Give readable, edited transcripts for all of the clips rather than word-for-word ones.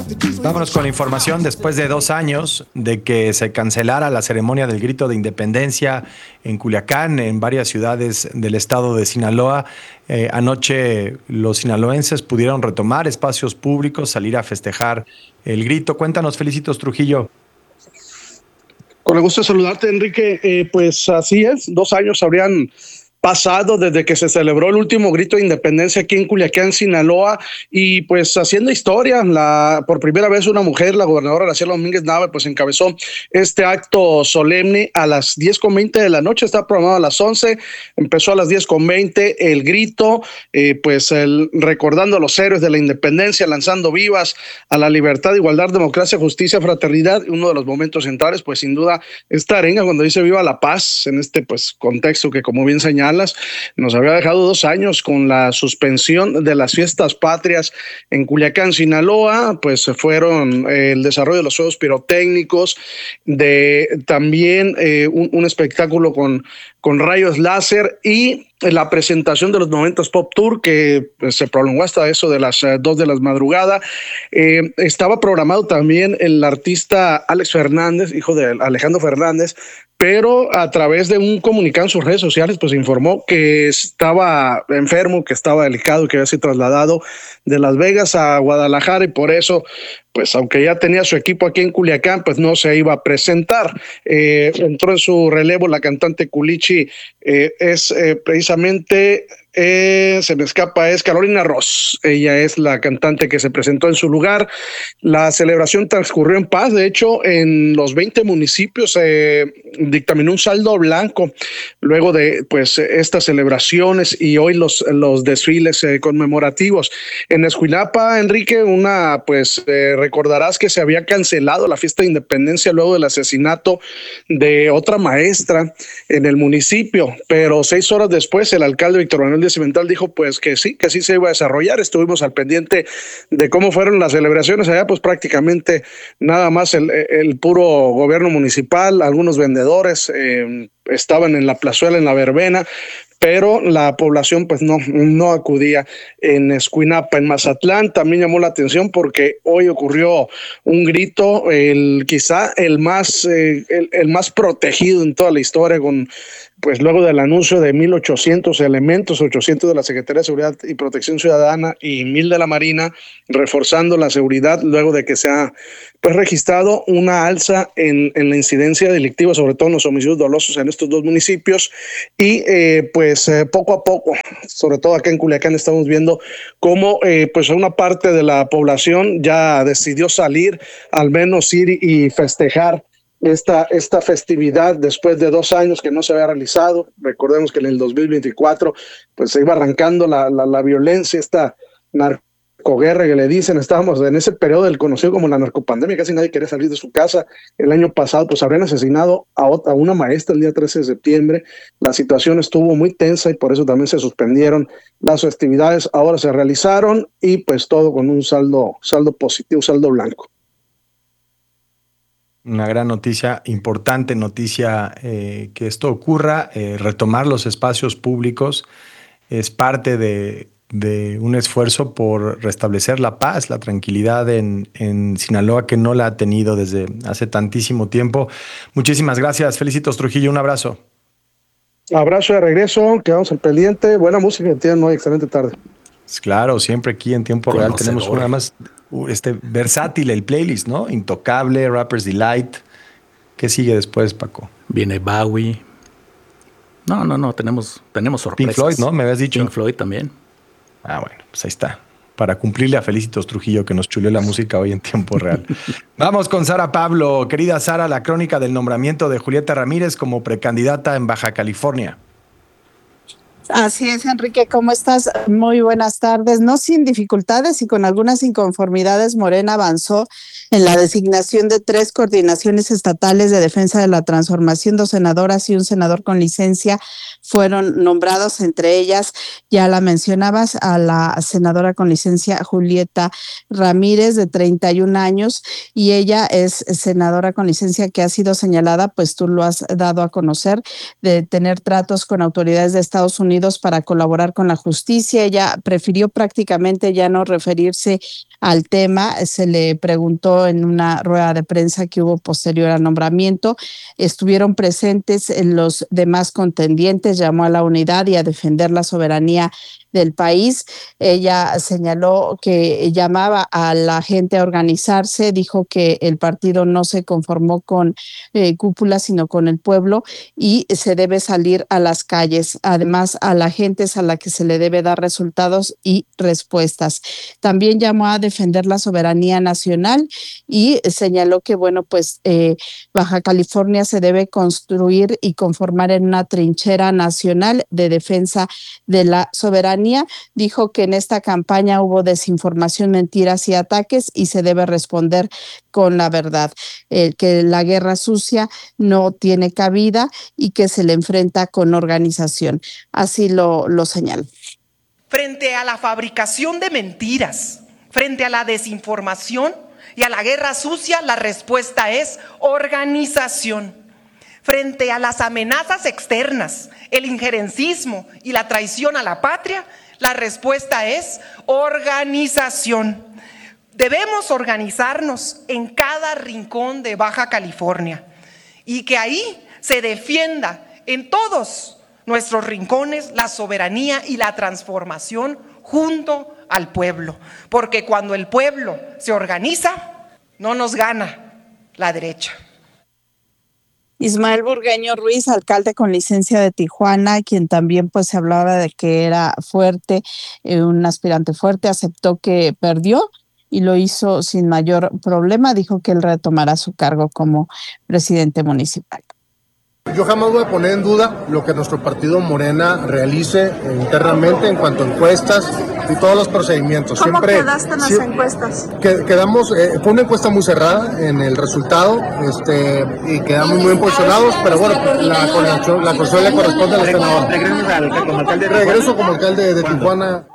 Vámonos con la información. Después de 2 años de que se cancelara la ceremonia del grito de independencia en Culiacán, en varias ciudades del estado de Sinaloa, anoche los sinaloenses pudieron retomar espacios públicos, salir a festejar el grito. Cuéntanos, Felicitos Trujillo. Con el gusto de saludarte, Enrique. Pues así es, 2 años habrían pasado desde que se celebró el último grito de independencia aquí en Culiacán, Sinaloa, y pues haciendo historia, por primera vez una mujer, la gobernadora Graciela Domínguez Nava, pues encabezó este acto solemne a las 10:20 de la noche, está programado a las 11, empezó a las 10:20 el grito, recordando a los héroes de la independencia, lanzando vivas a la libertad, igualdad, democracia, justicia, fraternidad. Uno de los momentos centrales, pues sin duda, esta arenga cuando dice viva la paz, en este pues contexto que, como bien señala, nos había dejado 2 años con la suspensión de las fiestas patrias en Culiacán, Sinaloa. Pues fueron el desarrollo de los juegos pirotécnicos, también un espectáculo con rayos láser y la presentación de los 90 Pop Tour, que se prolongó hasta eso de las 2 de la madrugada. Estaba programado también el artista Alex Fernández, hijo de Alejandro Fernández, pero a través de un comunicado en sus redes sociales, pues informó que estaba enfermo, que estaba delicado, que había sido trasladado de Las Vegas a Guadalajara y por eso, pues aunque ya tenía su equipo aquí en Culiacán, pues no se iba a presentar. Entró en su relevo la cantante Culichi, precisamente... se me escapa, es Carolina Ross. Ella es la cantante que se presentó en su lugar. La celebración transcurrió en paz. De hecho, en los 20 municipios se dictaminó un saldo blanco luego de pues estas celebraciones y hoy los desfiles conmemorativos. En Escuinapa, Enrique, recordarás que se había cancelado la fiesta de independencia luego del asesinato de otra maestra en el municipio, pero 6 horas después el alcalde Víctor Manuel Cimental dijo pues que sí se iba a desarrollar. Estuvimos al pendiente de cómo fueron las celebraciones allá, pues prácticamente nada más el puro gobierno municipal, algunos vendedores estaban en la plazuela, en la verbena, pero la población pues no acudía. En Escuinapa, en Mazatlán, también llamó la atención porque hoy ocurrió un grito, quizá el más protegido en toda la historia, pues luego del anuncio de 1,800 elementos, 800 de la Secretaría de Seguridad y Protección Ciudadana y 1,000 de la Marina, reforzando la seguridad luego de que se ha pues registrado una alza en la incidencia delictiva, sobre todo en los homicidios dolosos en estos 2 municipios, y poco a poco, sobre todo acá en Culiacán, estamos viendo cómo pues una parte de la población ya decidió salir, al menos ir y festejar esta festividad después de 2 años que no se había realizado. Recordemos que en el 2024 pues se iba arrancando la violencia, esta narcoguerra que le dicen. Estábamos en ese periodo del conocido como la narcopandemia, casi nadie quería salir de su casa. El año pasado pues habrían asesinado a una maestra el día 13 de septiembre. La situación estuvo muy tensa y por eso también se suspendieron las festividades. Ahora se realizaron y pues todo con un saldo positivo, saldo blanco. Una gran noticia, importante noticia que esto ocurra. Retomar los espacios públicos es parte de un esfuerzo por restablecer la paz, la tranquilidad en Sinaloa, que no la ha tenido desde hace tantísimo tiempo. Muchísimas gracias, Felicitos Trujillo, un abrazo. Abrazo de regreso, quedamos al pendiente. Buena música que tienen hoy, excelente tarde. Claro, siempre aquí en tiempo real tenemos una más versátil el playlist, ¿no? Intocable, Rapper's Delight. ¿Qué sigue después, Paco? Viene Bowie. No, tenemos sorpresas. Pink Floyd, ¿no? Me habías dicho. Pink Floyd también. Bueno, pues ahí está. Para cumplirle a Felicitos Trujillo que nos chuleó la música hoy en tiempo real. Vamos con Sara Pablo. Querida Sara, la crónica del nombramiento de Julieta Ramírez como precandidata en Baja California. Así es, Enrique, ¿cómo estás? Muy buenas tardes. No sin dificultades y con algunas inconformidades, Morena avanzó en la designación de 3 coordinaciones estatales de defensa de la transformación. 2 senadoras y un senador con licencia fueron nombrados, entre ellas, ya la mencionabas, a la senadora con licencia Julieta Ramírez, de 31 años, y ella es senadora con licencia que ha sido señalada, pues tú lo has dado a conocer, de tener tratos con autoridades de Estados Unidos para colaborar con la justicia. Ella prefirió prácticamente ya no referirse al tema. Se le preguntó en una rueda de prensa que hubo posterior al nombramiento. Estuvieron presentes en los demás contendientes, llamó a la unidad y a defender la soberanía del país. Ella señaló que llamaba a la gente a organizarse, dijo que el partido no se conformó con cúpula, sino con el pueblo, y se debe salir a las calles. Además, a la gente es a la que se le debe dar resultados y respuestas. También llamó a defender la soberanía nacional y señaló que, bueno, pues Baja California se debe construir y conformar en una trinchera nacional de defensa de la soberanía. Dijo que en esta campaña hubo desinformación, mentiras y ataques y se debe responder con la verdad, que la guerra sucia no tiene cabida y que se le enfrenta con organización. Así lo señaló. Frente a la fabricación de mentiras, frente a la desinformación y a la guerra sucia, la respuesta es organización. Frente a las amenazas externas, el injerencismo y la traición a la patria, la respuesta es organización. Debemos organizarnos en cada rincón de Baja California y que ahí se defienda en todos nuestros rincones la soberanía y la transformación junto al pueblo. Porque cuando el pueblo se organiza, no nos gana la derecha. Ismael Burgueño Ruiz, alcalde con licencia de Tijuana, quien también pues se hablaba de que era fuerte, un aspirante fuerte, aceptó que perdió y lo hizo sin mayor problema. Dijo que él retomará su cargo como presidente municipal. Yo jamás voy a poner en duda lo que nuestro partido Morena realice internamente en cuanto a encuestas y todos los procedimientos. ¿Cómo quedaste en las encuestas? Quedamos, fue una encuesta muy cerrada en el resultado, y quedamos muy bien posicionados, pero bueno, la coordinación le corresponde al senador. Regreso como alcalde de Tijuana.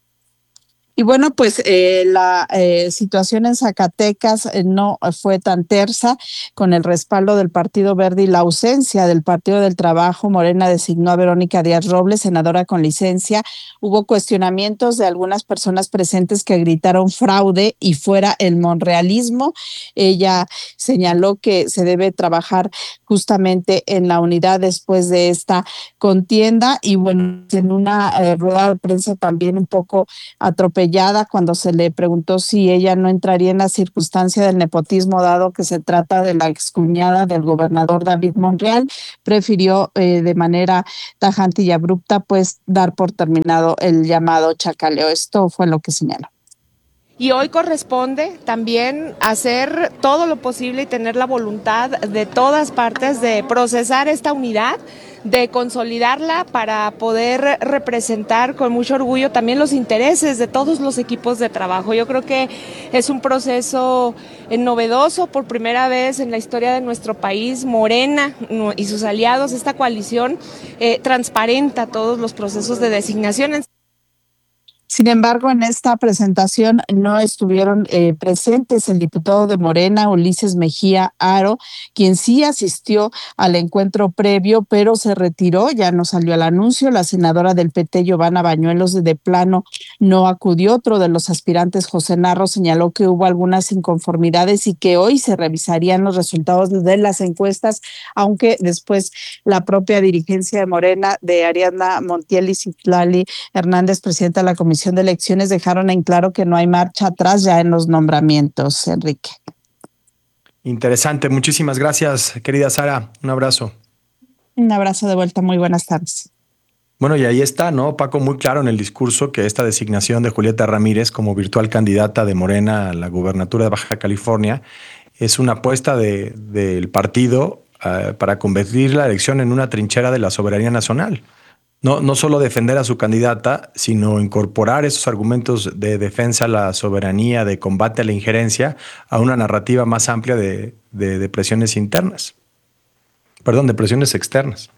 Y bueno, pues la situación en Zacatecas no fue tan tersa. Con el respaldo del Partido Verde y la ausencia del Partido del Trabajo, Morena designó a Verónica Díaz Robles, senadora con licencia. Hubo cuestionamientos de algunas personas presentes que gritaron fraude y fuera el monrealismo. Ella señaló que se debe trabajar justamente en la unidad después de esta contienda. Y bueno, en una rueda de prensa también un poco atropellada cuando se le preguntó si ella no entraría en la circunstancia del nepotismo, dado que se trata de la excuñada del gobernador David Monreal, prefirió de manera tajante y abrupta pues dar por terminado el llamado chacaleo. Esto fue lo que señaló. Y hoy corresponde también hacer todo lo posible y tener la voluntad de todas partes de procesar esta unidad, de consolidarla para poder representar con mucho orgullo también los intereses de todos los equipos de trabajo. Yo creo que es un proceso novedoso, por primera vez en la historia de nuestro país. Morena y sus aliados, esta coalición transparenta todos los procesos de designación. Sin embargo, en esta presentación no estuvieron presentes el diputado de Morena, Ulises Mejía Aro, quien sí asistió al encuentro previo, pero se retiró, ya no salió al anuncio. La senadora del PT, Giovanna Bañuelos, de plano no acudió. Otro de los aspirantes, José Narro, señaló que hubo algunas inconformidades y que hoy se revisarían los resultados de las encuestas, aunque después la propia dirigencia de Morena, de Ariadna Montiel y Citlali Hernández, presidenta de la Comisión de Elecciones, dejaron en claro que no hay marcha atrás ya en los nombramientos, Enrique. Interesante, muchísimas gracias, querida Sara, un abrazo. Un abrazo de vuelta, muy buenas tardes. Bueno, y ahí está, ¿no, Paco? Muy claro en el discurso que esta designación de Julieta Ramírez como virtual candidata de Morena a la gubernatura de Baja California es una apuesta del partido para convertir la elección en una trinchera de la soberanía nacional. No solo defender a su candidata, sino incorporar esos argumentos de defensa a la soberanía, de combate a la injerencia, a una narrativa más amplia de presiones internas. Perdón, de presiones externas.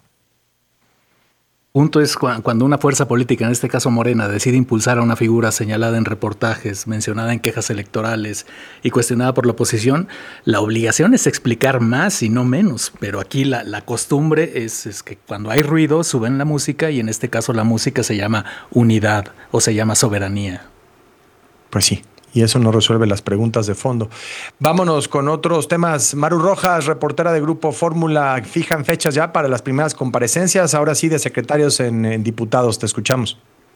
Punto es cuando una fuerza política, en este caso Morena, decide impulsar a una figura señalada en reportajes, mencionada en quejas electorales y cuestionada por la oposición, la obligación es explicar más y no menos. Pero aquí la costumbre es que cuando hay ruido suben la música y en este caso la música se llama unidad o se llama soberanía. Pues sí. y eso no resuelve las preguntas de fondo. Vámonos con otros temas. Maru Rojas, reportera de Grupo Fórmula, fijan fechas ya para las primeras comparecencias, ahora sí de secretarios en diputados. Te escuchamos.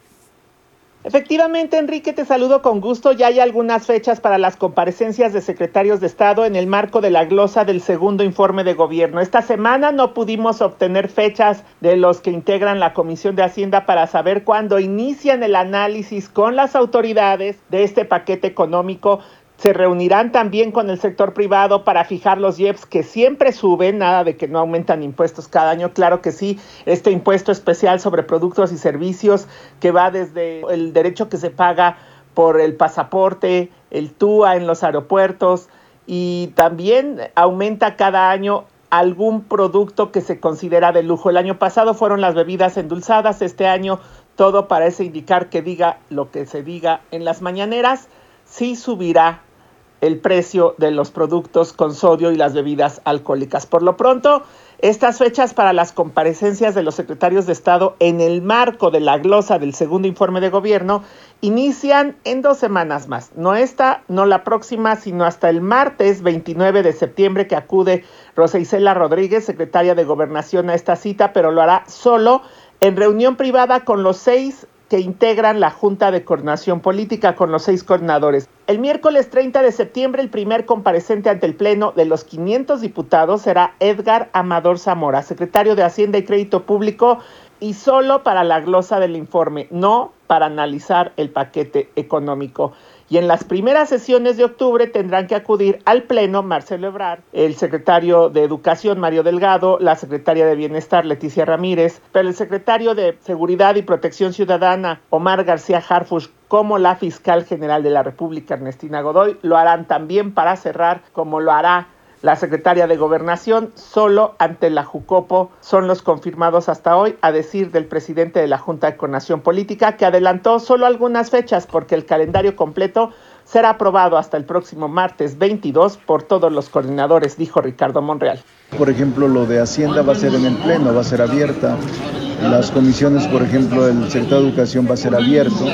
Efectivamente, Enrique, te saludo con gusto. Ya hay algunas fechas para las comparecencias de secretarios de Estado en el marco de la glosa del segundo informe de gobierno. Esta semana no pudimos obtener fechas de los que integran la Comisión de Hacienda para saber cuándo inician el análisis con las autoridades de este paquete económico. Se reunirán también con el sector privado para fijar los IEPS que siempre suben, nada de que no aumentan impuestos cada año. Claro que sí, este impuesto especial sobre productos y servicios que va desde el derecho que se paga por el pasaporte, el TUA en los aeropuertos, y también aumenta cada año algún producto que se considera de lujo. El año pasado fueron las bebidas endulzadas, este año todo parece indicar que diga lo que se diga en las mañaneras, sí subirá el precio de los productos con sodio y las bebidas alcohólicas. Por lo pronto, estas fechas para las comparecencias de los secretarios de Estado en el marco de la glosa del segundo informe de gobierno inician en 2 semanas más. No esta, no la próxima, sino hasta el martes 29 de septiembre que acude Rosa Isela Rodríguez, secretaria de Gobernación, a esta cita, pero lo hará solo en reunión privada con los 6 que integran la Junta de Coordinación Política, con los 6 coordinadores. El miércoles 30 de septiembre, el primer comparecente ante el Pleno de los 500 diputados será Edgar Amador Zamora, secretario de Hacienda y Crédito Público, y solo para la glosa del informe, no para analizar el paquete económico. Y en las primeras sesiones de octubre tendrán que acudir al Pleno Marcelo Ebrard, el secretario de Educación Mario Delgado, la secretaria de Bienestar Leticia Ramírez, pero el secretario de Seguridad y Protección Ciudadana Omar García Harfuch, como la fiscal general de la República Ernestina Godoy, lo harán también para cerrar, como lo hará la secretaria de Gobernación. Solo ante la Jucopo son los confirmados hasta hoy, a decir del presidente de la Junta de Coordinación Política, que adelantó solo algunas fechas porque el calendario completo será aprobado hasta el próximo martes 22 por todos los coordinadores, dijo Ricardo Monreal. Por ejemplo, lo de Hacienda va a ser en el Pleno, va a ser abierta. Las comisiones, por ejemplo, el secretario de Educación va a ser abierto.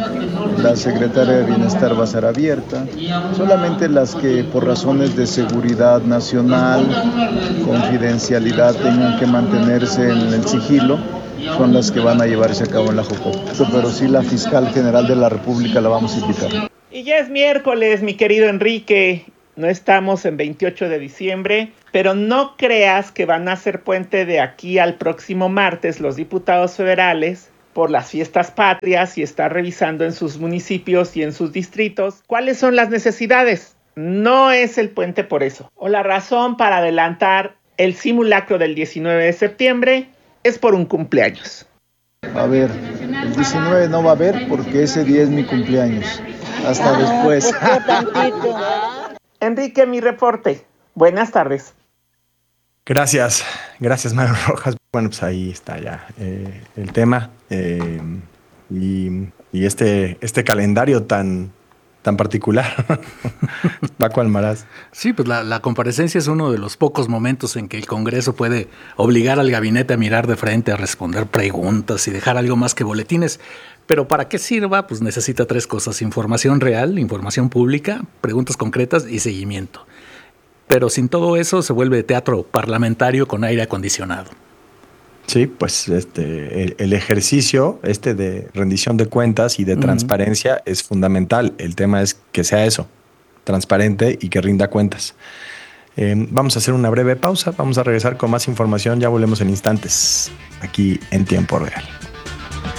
La secretaria de Bienestar va a ser abierta. Solamente las que por razones de seguridad nacional, confidencialidad, tengan que mantenerse en el sigilo, son las que van a llevarse a cabo en la Jucopo. Pero sí, la fiscal general de la República la vamos a invitar. Y ya es miércoles, mi querido Enrique. No estamos en 28 de diciembre, pero no creas que van a hacer puente de aquí al próximo martes los diputados federales por las fiestas patrias y estar revisando en sus municipios y en sus distritos cuáles son las necesidades. No es el puente por eso. O la razón para adelantar el simulacro del 19 de septiembre es por un cumpleaños. A ver, el 19 no va a haber porque ese día es mi cumpleaños. Hasta después. Enrique, mi reporte. Buenas tardes. Gracias, Maru Rojas. Bueno, pues ahí está ya el tema y este calendario tan particular. Paco Almaraz. Sí, pues la comparecencia es uno de los pocos momentos en que el Congreso puede obligar al gabinete a mirar de frente, a responder preguntas y dejar algo más que boletines. Pero para qué sirva, pues necesita 3 cosas: información real, información pública, preguntas concretas y seguimiento. Pero sin todo eso se vuelve teatro parlamentario con aire acondicionado. Sí, pues el ejercicio de rendición de cuentas y de transparencia es fundamental. El tema es que sea eso, transparente y que rinda cuentas. Vamos a hacer una breve pausa, vamos a regresar con más información, ya volvemos en instantes aquí en Tiempo Real.